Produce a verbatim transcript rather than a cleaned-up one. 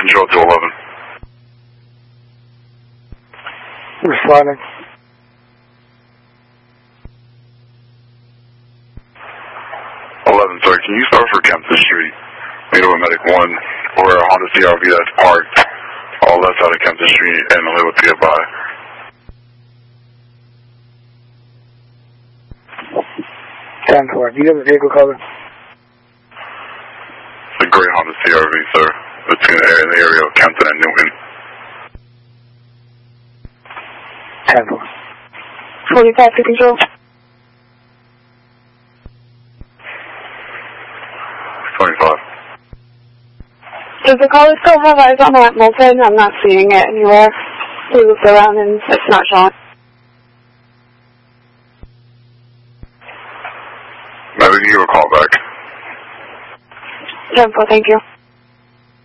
control to eleven. Responding. eleven, sorry, can you start for Kempton Street? Meet with Medic one, or a Honda C R V that's parked all left side of Kempton Street and unable to get by. ten four, do you have the vehicle color? The gray Honda C R V, sir, between the area, the area of Kempton and Newton. ten four. forty-five to control. twenty-five. Does the caller still have eyes on that moped? I'm not seeing it anywhere. We looked around and it's not showing. Maybe give a call back. ten four, thank you.